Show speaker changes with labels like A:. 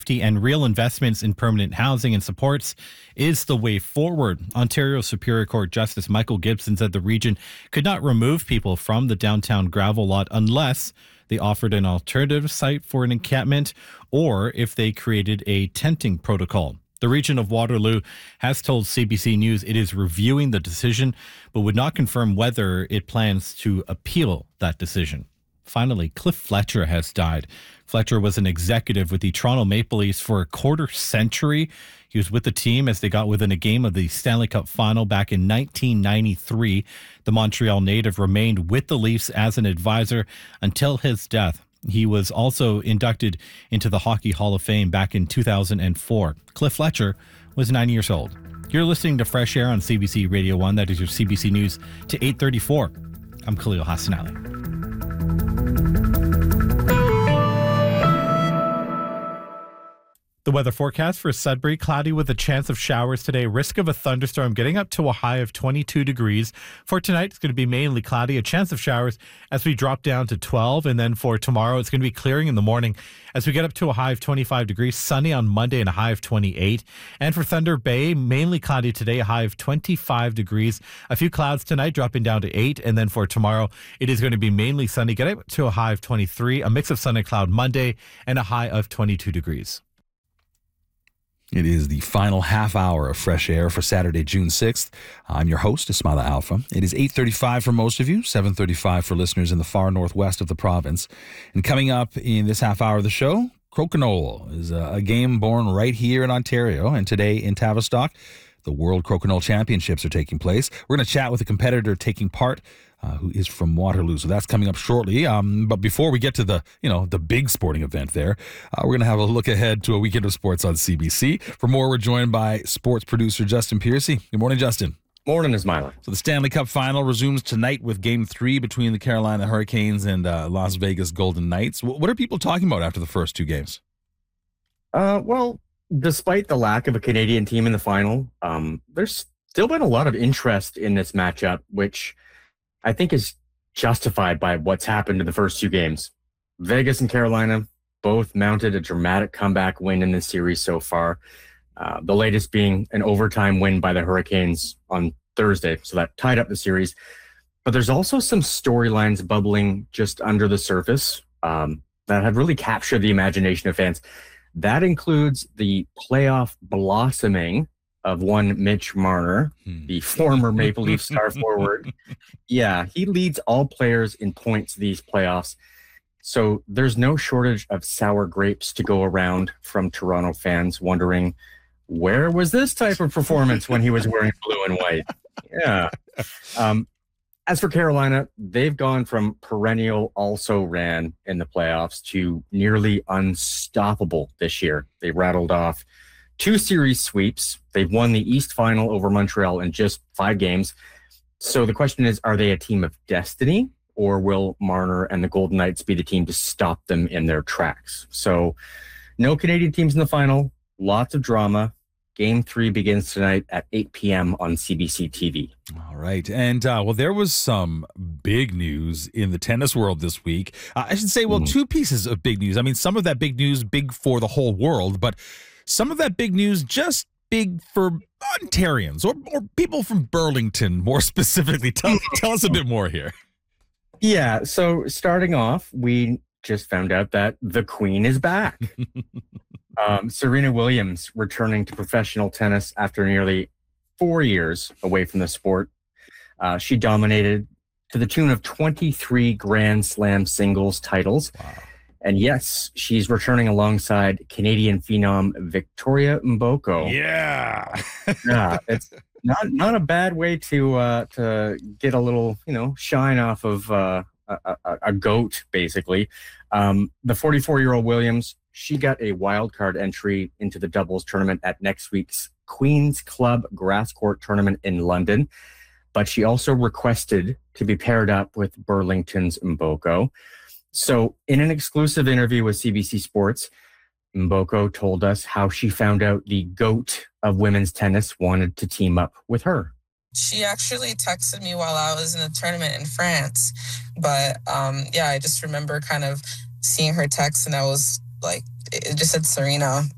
A: and real investments in permanent housing and supports is the way forward. Ontario Superior Court Justice Michael Gibson said the region could not remove people from the downtown gravel lot unless they offered an alternative site for an encampment or if they created a tenting protocol. The region of Waterloo has told CBC News it is reviewing the decision, but would not confirm whether it plans to appeal that decision. Finally, Cliff Fletcher has died. Fletcher was an executive with the Toronto Maple Leafs for a quarter century. He was with the team as they got within a game of the Stanley Cup final back in 1993. The Montreal native remained with the Leafs as an advisor until his death. He was also inducted into the Hockey Hall of Fame back in 2004. Cliff Fletcher was 9 years old. You're listening to Fresh Air on CBC Radio 1. That is your CBC News to 8:34. I'm Khalil Hassan Ali. The weather forecast for Sudbury, cloudy with a chance of showers today. Risk of a thunderstorm getting up to a high of 22 degrees. For tonight, it's going to be mainly cloudy, a chance of showers as we drop down to 12. And then for tomorrow, it's going to be clearing in the morning as we get up to a high of 25 degrees. Sunny on Monday and a high of 28. And for Thunder Bay, mainly cloudy today, a high of 25 degrees. A few clouds tonight, dropping down to 8. And then for tomorrow, it is going to be mainly sunny, getting up to a high of 23. A mix of sun and cloud Monday and a high of 22 degrees.
B: It is the final half hour of Fresh Air for Saturday, June 6th. I'm your host, Ismaila Alfa. It is 8:35 for most of you, 7:35 for listeners in the far northwest of the province. And coming up in this half hour of the show, Crokinole is a game born right here in Ontario. And today in Tavistock, the World Crokinole Championships are taking place. We're going to chat with a competitor taking part who is from Waterloo. So that's coming up shortly. But before we get to the big sporting event there, we're going to have a look ahead to a weekend of sports on CBC. For more, we're joined by sports producer Justin Piercy. Good morning, Justin.
C: Morning, Ismaila.
B: So the Stanley Cup final resumes tonight with Game 3 between the Carolina Hurricanes and Las Vegas Golden Knights. What are people talking about after the first two games?
C: Well, despite the lack of a Canadian team in the final, there's still been a lot of interest in this matchup, which I think is justified by what's happened in the first two games. Vegas and Carolina both mounted a dramatic comeback win in this series so far. The latest being an overtime win by the Hurricanes on Thursday, so that tied up the series. But there's also some storylines bubbling just under the surface that have really captured the imagination of fans. That includes the playoff blossoming of one Mitch Marner, the former Maple Leaf star forward. Yeah, he leads all players in points these playoffs. So there's no shortage of sour grapes to go around from Toronto fans wondering, where was this type of performance when he was wearing blue and white? Yeah. As for Carolina, they've gone from perennial also-ran in the playoffs to nearly unstoppable this year. They rattled off 2 series sweeps. They've won the East Final over Montreal in just 5 games. So the question is, are they a team of destiny, or will Marner and the Golden Knights be the team to stop them in their tracks? So no Canadian teams in the final, lots of drama. Game 3 begins tonight at 8 p.m. on CBC TV.
B: All right. And, there was some big news in the tennis world this week. I should say, 2 pieces of big news. I mean, some of that big news, big for the whole world, but some of that big news just big for Ontarians or people from Burlington, more specifically. Tell us a bit more here.
C: Yeah, so starting off, we just found out that the Queen is back. Serena Williams returning to professional tennis after nearly 4 years away from the sport. She dominated to the tune of 23 Grand Slam singles titles. Wow. And yes, she's returning alongside Canadian phenom Victoria Mboko.
B: Yeah.
C: Yeah, it's not a bad way to get a little, shine off of a goat, basically. The 44-year-old Williams, she got a wild card entry into the doubles tournament at next week's Queen's Club Grass Court tournament in London. But she also requested to be paired up with Burlington's Mboko. So in an exclusive interview with CBC Sports, Mboko told us how she found out the GOAT of women's tennis wanted to team up with her.
D: She actually texted me while I was in a tournament in France. But I just remember kind of seeing her text, and I was like, it just said Serena.